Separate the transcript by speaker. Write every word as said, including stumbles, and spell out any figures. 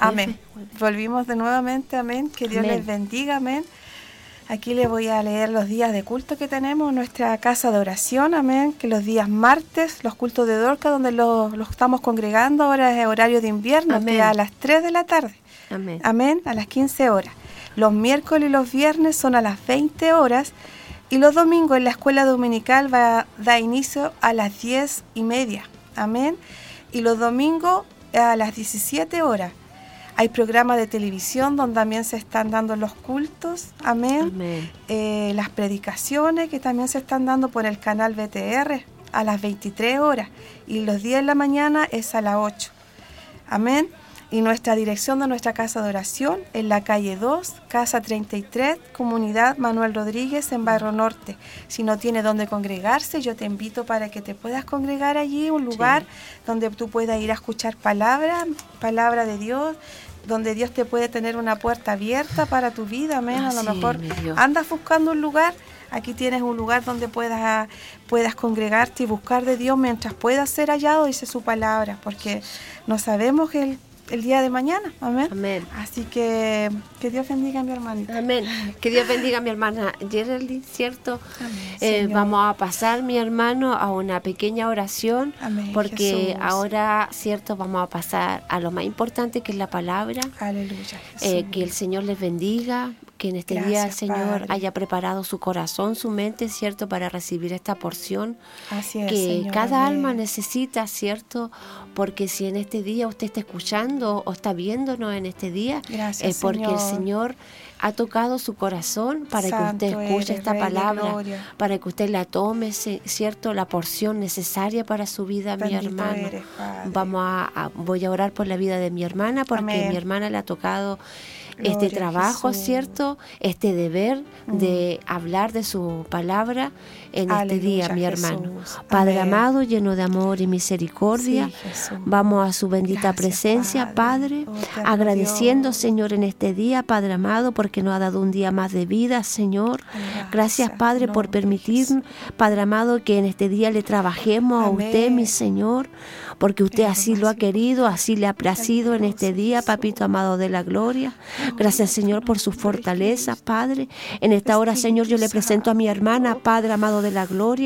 Speaker 1: Amén. Volvimos de nuevamente, amén. Que Dios
Speaker 2: Amén.
Speaker 1: les bendiga, amén. Aquí les voy a leer los días de culto que tenemos en nuestra casa de oración, amén. Que los días martes, los cultos de Dorca, donde los lo estamos congregando, ahora es horario de invierno,
Speaker 2: Amén.
Speaker 1: que a las tres de la tarde.
Speaker 2: Amén.
Speaker 1: Amén, a las quince horas. Los miércoles y los viernes son a las veinte horas. Y los domingos en la escuela dominical va a dar inicio a las diez y media. Amén. Y los domingos a las diecisiete horas. Hay programas de televisión donde también se están dando los cultos. Amén.
Speaker 2: Amén.
Speaker 1: Eh, las predicaciones que también se están dando por el canal B T R a las veintitrés horas. Y los días de la mañana es a las ocho. Amén. Y nuestra dirección de nuestra casa de oración en la calle dos, casa treinta y tres, comunidad Manuel Rodríguez en Barrio Norte. Si no tiene dónde congregarse, yo te invito para que te puedas congregar allí, un lugar sí. donde tú puedas ir a escuchar palabra, palabra de Dios, donde Dios te puede tener una puerta abierta para tu vida, amén. A lo
Speaker 2: Así,
Speaker 1: mejor andas buscando un lugar, aquí tienes un lugar donde puedas, puedas congregarte y buscar de Dios mientras puedas ser hallado, dice su palabra, porque no sabemos que el el día de mañana, amén.
Speaker 2: Amén.
Speaker 1: Así que que Dios bendiga a mi hermanita.
Speaker 2: Amén. Que Dios bendiga a mi hermana Geraldine, ¿cierto?
Speaker 1: Amén,
Speaker 2: eh, vamos a pasar, mi hermano, a una pequeña oración,
Speaker 1: amén,
Speaker 2: porque
Speaker 1: Jesús.
Speaker 2: Ahora, ¿cierto? Vamos a pasar a lo más importante, que es la palabra.
Speaker 1: Aleluya, Jesús.
Speaker 2: Eh, que el Señor les bendiga, que en este
Speaker 1: Gracias,
Speaker 2: día el Señor
Speaker 1: Padre.
Speaker 2: haya preparado su corazón, su mente, ¿cierto? Para recibir esta porción.
Speaker 1: Así es,
Speaker 2: que
Speaker 1: Señor,
Speaker 2: cada
Speaker 1: amén.
Speaker 2: alma necesita, ¿cierto? Porque si en este día usted está escuchando o está viéndonos en este día,
Speaker 1: Gracias,
Speaker 2: es porque
Speaker 1: Señor.
Speaker 2: el Señor ha tocado su corazón para
Speaker 1: Santo
Speaker 2: que usted escuche
Speaker 1: eres,
Speaker 2: esta
Speaker 1: Rey de
Speaker 2: palabra,
Speaker 1: gloria.
Speaker 2: para que usted la tome, ¿cierto? La porción necesaria para su vida,
Speaker 1: Bendito
Speaker 2: mi hermano.
Speaker 1: eres, Padre.
Speaker 2: Vamos a, a, voy a orar por la vida de mi hermana, porque
Speaker 1: Amén.
Speaker 2: mi hermana le ha tocado
Speaker 1: Gloria
Speaker 2: este
Speaker 1: a
Speaker 2: trabajo,
Speaker 1: Jesús.
Speaker 2: ¿cierto? Este deber
Speaker 1: Mm.
Speaker 2: de hablar de su palabra en
Speaker 1: Aleluya,
Speaker 2: este día, mi hermano.
Speaker 1: Jesús.
Speaker 2: Padre
Speaker 1: Amén.
Speaker 2: amado, lleno de amor y misericordia,
Speaker 1: Sí, Jesús.
Speaker 2: vamos a su bendita
Speaker 1: Gracias,
Speaker 2: presencia, Padre,
Speaker 1: Padre. Oh, te amo,
Speaker 2: agradeciendo,
Speaker 1: Dios.
Speaker 2: Señor, en este día, Padre amado, porque nos ha dado un día más de vida, Señor.
Speaker 1: Gracias,
Speaker 2: Gracias, Padre, por
Speaker 1: nombre de
Speaker 2: permitir,
Speaker 1: Jesús.
Speaker 2: Padre amado, que en este día le trabajemos a
Speaker 1: Amén.
Speaker 2: usted, mi Señor, porque usted
Speaker 1: Es lo
Speaker 2: así
Speaker 1: más
Speaker 2: lo ha
Speaker 1: importante.
Speaker 2: querido, así le ha placido en
Speaker 1: Hermoso
Speaker 2: este día,
Speaker 1: Jesús.
Speaker 2: Papito amado de la gloria. Gracias, Señor, por su fortaleza, Padre. En esta hora, Señor, yo le presento a mi hermana, Padre amado de la gloria.